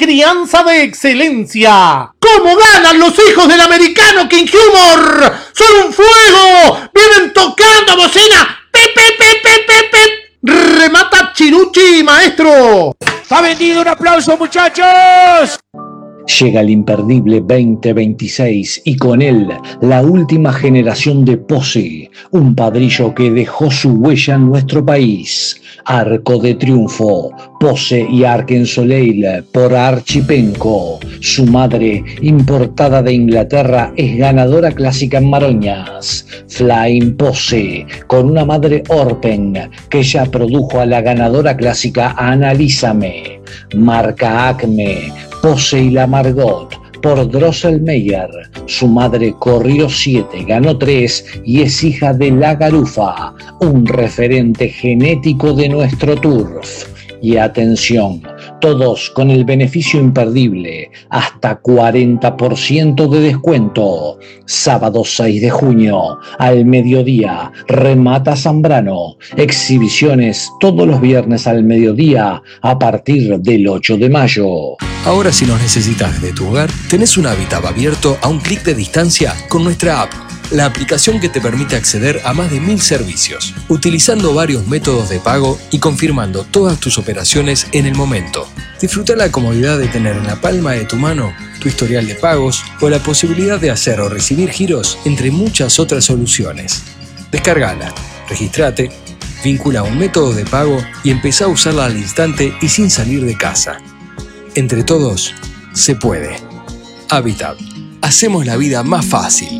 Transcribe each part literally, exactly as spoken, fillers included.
crianza de excelencia. ¿Cómo ganan los hijos del americano King Humor? ¡Son un fuego! ¡Vienen tocando bocina! ¡Pip, pip, pip, pip, pip, pip! ¡Remata Chiruchi, maestro! ¡Está vendido! ¡Un aplauso, muchachos! Llega el imperdible veinte veintiséis y con él la última generación de Pose, un padrillo que dejó su huella en nuestro país. Arco de Triunfo, Pose y Arkensoleil por Archipenco. Su madre, importada de Inglaterra, es ganadora clásica en Maroñas. Flying Pose, con una madre Orpen, que ya produjo a la ganadora clásica Analízame. Marca Acme, Pose y la Margot por Drosselmeyer. Su madre corrió siete, ganó tres y es hija de La Garufa, un referente genético de nuestro turf. Y atención, todos con el beneficio imperdible, hasta cuarenta por ciento de descuento. Sábado seis de junio, al mediodía, remata Zambrano. Exhibiciones todos los viernes al mediodía, a partir del ocho de mayo. Ahora, si nos necesitas de tu hogar, tenés un Habitat abierto a un clic de distancia con nuestra app. La aplicación que te permite acceder a más de mil servicios, utilizando varios métodos de pago y confirmando todas tus operaciones en el momento. Disfruta la comodidad de tener en la palma de tu mano tu historial de pagos o la posibilidad de hacer o recibir giros, entre muchas otras soluciones. Descárgala, registrate, vincula un método de pago y empezá a usarla al instante y sin salir de casa. Entre todos, se puede. Habitat. Hacemos la vida más fácil.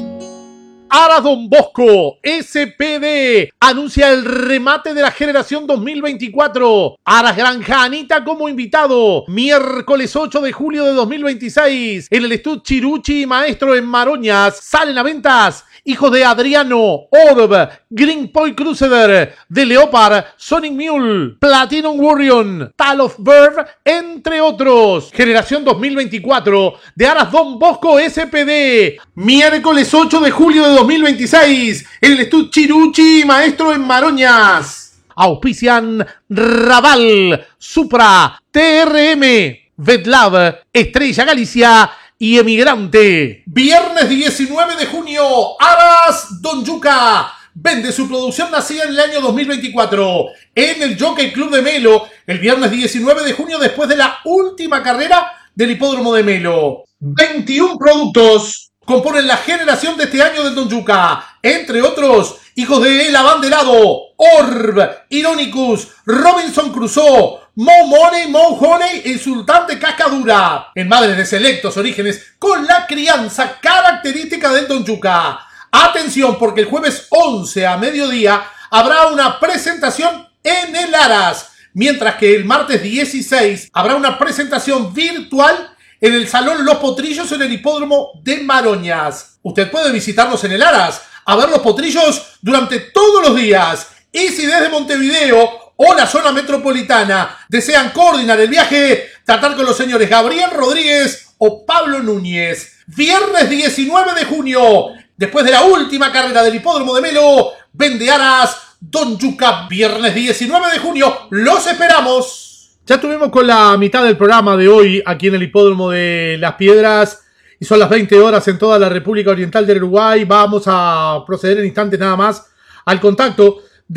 Aras Don Bosco, S P D, anuncia el remate de la generación dos mil veinticuatro. Aras Granja Anita como invitado. Miércoles ocho de julio de dos mil veintiséis. En el Estud Chiruchi Maestro en Maroñas. Salen a ventas hijos de Adriano, Orb, Green Point Crusader, The Leopard, Sonic Mule, Platinum Warrior, Tal of Bird, entre otros. Generación dos mil veinticuatro de Aras Don Bosco S P D. Miércoles ocho de julio de dos mil veintiséis. En el Estud Chiruchi Maestro en Maroñas. Auspician Raval, Supra, T R M, Vetlab, Estrella Galicia y Emigrante. Viernes diecinueve de junio, Aras Don Yuca vende su producción nacida en el año dos mil veinticuatro en el Jockey Club de Melo el viernes diecinueve de junio, después de la última carrera del hipódromo de Melo. veintiún productos componen la generación de este año del Don Yuca, entre otros hijos de El Abanderado, Orb, Ironicus, Robinson Crusoe, Mo Money, Mo Honey y Sultán de Cascadura, en madres de selectos orígenes con la crianza característica del Don Yuca. Atención, porque el jueves once a mediodía habrá una presentación en el Aras, mientras que el martes dieciséis habrá una presentación virtual en el Salón Los Potrillos en el hipódromo de Maroñas. Usted puede visitarnos en el Aras a ver los potrillos durante todos los días. Y si desde Montevideo o la zona metropolitana desean coordinar el viaje, tratar con los señores Gabriel Rodríguez o Pablo Núñez. Viernes diecinueve de junio, después de la última carrera del hipódromo de Melo, vende Aras Don Yuca. Viernes diecinueve de junio, los esperamos. Ya estuvimos con la mitad del programa de hoy aquí en el hipódromo de Las Piedras y son las veinte horas en toda la República Oriental del Uruguay. Vamos a proceder en instantes nada más al contacto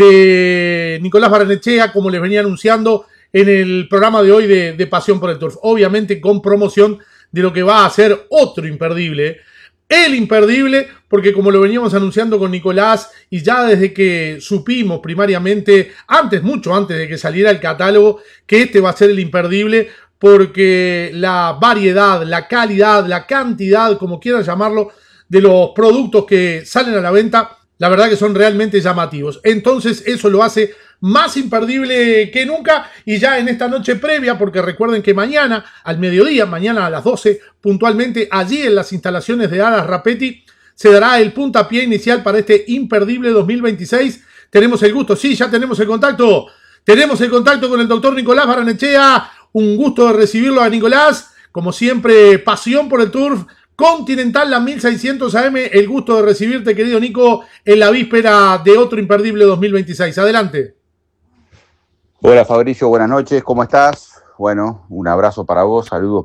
de Nicolás Barrenechea, como les venía anunciando en el programa de hoy de, de Pasión por el Turf. Obviamente con promoción de lo que va a ser otro imperdible. El imperdible, porque como lo veníamos anunciando con Nicolás, y ya desde que supimos primariamente, antes, mucho antes de que saliera el catálogo, que este va a ser el imperdible, porque la variedad, la calidad, la cantidad, como quieran llamarlo, de los productos que salen a la venta, la verdad que son realmente llamativos. Entonces eso lo hace más imperdible que nunca. Y ya en esta noche previa, porque recuerden que mañana al mediodía, mañana a las doce puntualmente, allí en las instalaciones de Aras Rapetti, se dará el puntapié inicial para este imperdible dos mil veintiséis. Tenemos el gusto, sí, ya tenemos el contacto. Tenemos el contacto con el doctor Nicolás Barrenechea. Un gusto de recibirlo a Nicolás. Como siempre, pasión por el turf. Continental, la mil seiscientos A M, el gusto de recibirte, querido Nico, en la víspera de otro imperdible dos mil veintiséis. Adelante. Hola Fabricio, buenas noches, ¿cómo estás? Bueno, un abrazo para vos, saludos